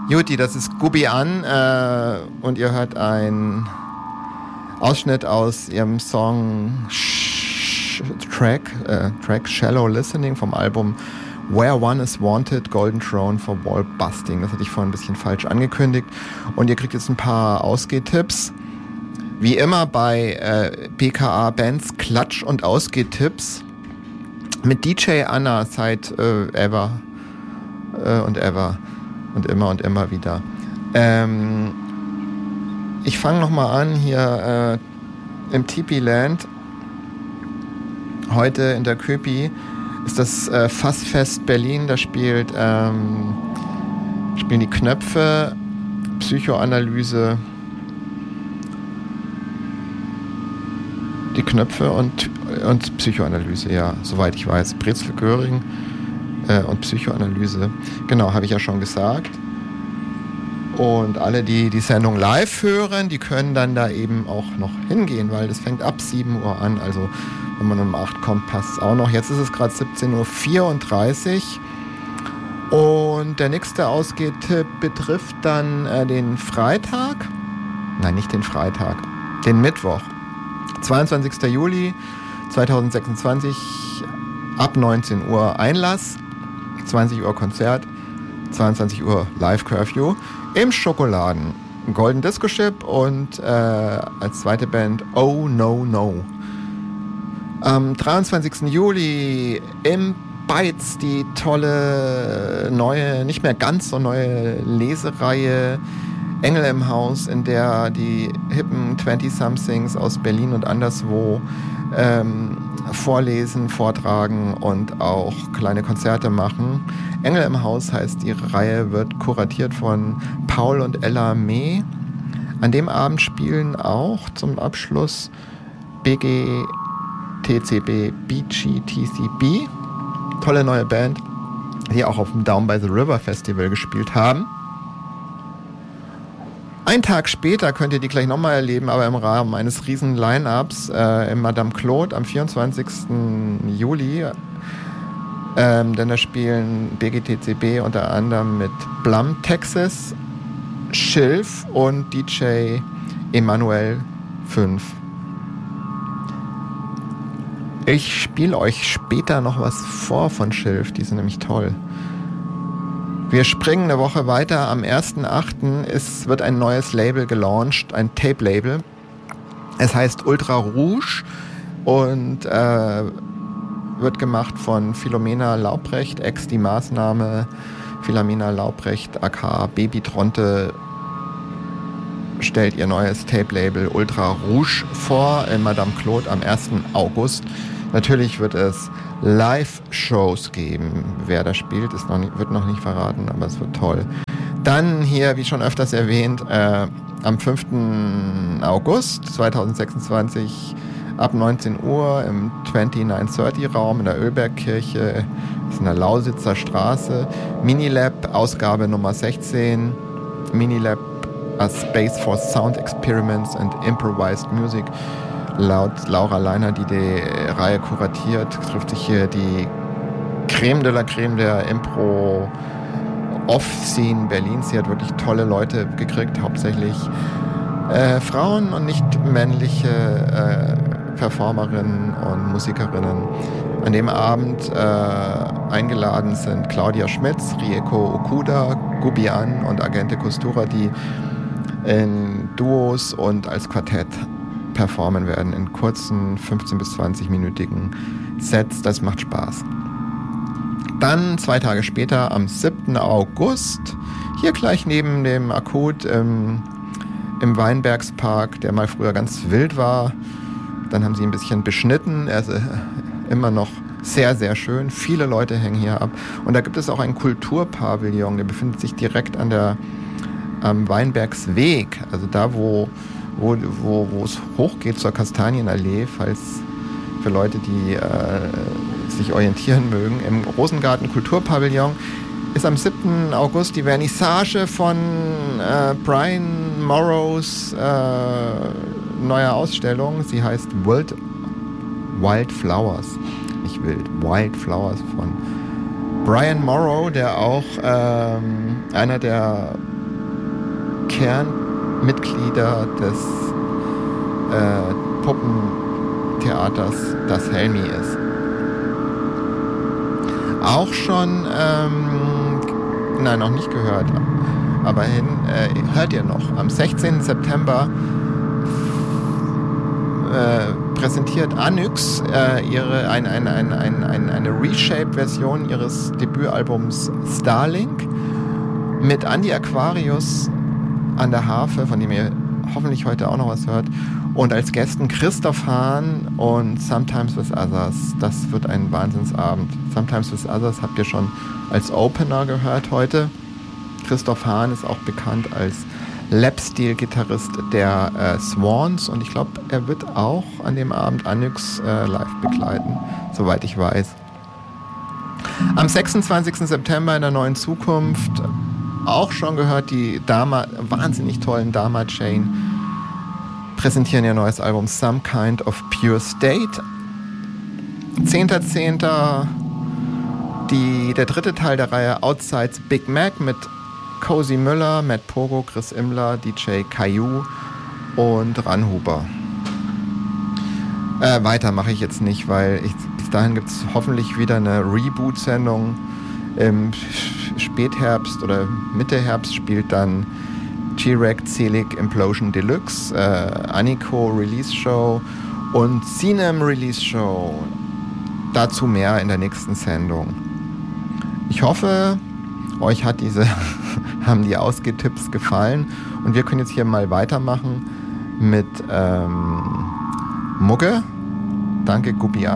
Juti, das ist Gubi An und ihr hört einen Ausschnitt aus ihrem Song Track Shallow Listening vom Album Where One Is Wanted, Golden Throne for Wall Busting. Das hatte ich vorhin ein bisschen falsch angekündigt. Und ihr kriegt jetzt ein paar Ausgehtipps. Wie immer bei PKA Bands Klatsch- und Ausgehtipps mit DJ Anna seit ever und ever und immer wieder. Ich fange nochmal an hier im Tipi Land. Heute in der Köpi ist das Fassfest Berlin. Da spielen die Knöpfe, Psychoanalyse, die Knöpfe und Psychoanalyse, ja, soweit ich weiß. Brezel Göring und Psychoanalyse. Genau, habe ich ja schon gesagt. Und alle, die die Sendung live hören, die können dann da eben auch noch hingehen, weil das fängt ab 7 Uhr an. Also wenn man um 8 kommt, passt es auch noch. Jetzt ist es gerade 17.34 Uhr. Und der nächste Ausgehtipp betrifft dann den Freitag. Nein, nicht den Freitag. Den Mittwoch. 22. Juli 2026 ab 19 Uhr Einlass. 20 Uhr Konzert, 22 Uhr Live-Curfew im Schokoladen. Golden Disco Ship und als zweite Band Oh No No. Am 23. Juli im Bytes die tolle neue, nicht mehr ganz so neue Lesereihe Engel im Haus, in der die hippen 20-somethings aus Berlin und anderswo vorlesen, vortragen und auch kleine Konzerte machen. Engel im Haus heißt die Reihe, wird kuratiert von Paul und Ella Mee. An dem Abend spielen auch zum Abschluss BGTCB, BGTCB, tolle neue Band, die auch auf dem Down by the River Festival gespielt haben. Einen Tag später könnt ihr die gleich nochmal erleben, aber im Rahmen eines riesen Line-Ups im Madame Claude am 24. Juli. Denn da spielen BGTCB unter anderem mit Blum Texas, Schilf und DJ Emanuel 5. Ich spiele euch später noch was vor von Schilf, die sind nämlich toll. Wir springen eine Woche weiter. Am 1.8. wird ein neues Label gelauncht, ein Tape-Label. Es heißt Ultra Rouge und wird gemacht von Philomena Laubrecht, ex die Maßnahme. Philomena Laubrecht, aka Baby Tronte, stellt ihr neues Tape-Label Ultra Rouge vor in Madame Claude am 1. August. Natürlich wird es Live-Shows geben. Wer da spielt, wird noch nicht verraten, aber es wird toll. Dann hier, wie schon öfters erwähnt, am 5. August 2026 ab 19 Uhr im 2930-Raum in der Ölbergkirche, das ist in der Lausitzer Straße. Minilab, Ausgabe Nummer 16. Minilab, a Space for Sound Experiments and Improvised Music. Laut Laura Leiner, die Reihe kuratiert, trifft sich hier die Creme de la Creme der Impro-Off-Scene Berlins. Sie hat wirklich tolle Leute gekriegt, hauptsächlich Frauen und nicht männliche Performerinnen und Musikerinnen. An dem Abend eingeladen sind Claudia Schmitz, Rieko Okuda, Gubi An und Agente Costura, die in Duos und als Quartett performen werden in kurzen 15- bis 20-minütigen Sets. Das macht Spaß. Dann 2 Tage später, am 7. August, hier gleich neben dem Akut im Weinbergspark, der mal früher ganz wild war. Dann haben sie ein bisschen beschnitten. Er ist immer noch sehr, sehr schön. Viele Leute hängen hier ab. Und da gibt es auch einen Kulturpavillon, der befindet sich direkt am Weinbergsweg. Also da, wo es hochgeht zur Kastanienallee, falls für Leute, die sich orientieren mögen. Im Rosengarten Kulturpavillon ist am 7. August die Vernissage von Brian Morrows neuer Ausstellung. Sie heißt Wild Flowers. Nicht wild, Wild Flowers von Brian Morrow, der auch einer der Kernmitglieder des Puppentheaters, das Helmi ist. Auch schon, nein, noch nicht gehört, aber hört ihr noch. Am 16. September präsentiert Anyx eine Reshaped-Version ihres Debütalbums Starlink mit Andy Aquarius an der Harfe, von dem ihr hoffentlich heute auch noch was hört, und als Gästen Christoph Hahn und Sometimes with Others. Das wird ein Wahnsinnsabend. Sometimes with Others habt ihr schon als Opener gehört heute. Christoph Hahn ist auch bekannt als Lap-Steel-Gitarrist der Swans, und ich glaube, er wird auch an dem Abend Anyx live begleiten, soweit ich weiß. Am 26. September in der Neuen Zukunft, auch schon gehört, die wahnsinnig tollen Dharma Chain präsentieren ihr neues Album Some Kind of Pure State. 10.10. der dritte Teil der Reihe Outside's Big Mac mit Cozy Müller, Matt Pogo, Chris Imler, DJ Caillou und Ranhuber. Weiter mache ich jetzt nicht, weil bis dahin gibt es hoffentlich wieder eine Reboot-Sendung. Im Spätherbst oder Mitte Herbst spielt dann G-Rec, Celic, Implosion Deluxe, Aniko Release Show und Cinem Release Show. Dazu mehr in der nächsten Sendung. Ich hoffe, euch haben die Ausgehtipps gefallen, und wir können jetzt hier mal weitermachen mit Mugge. Danke, Gubian.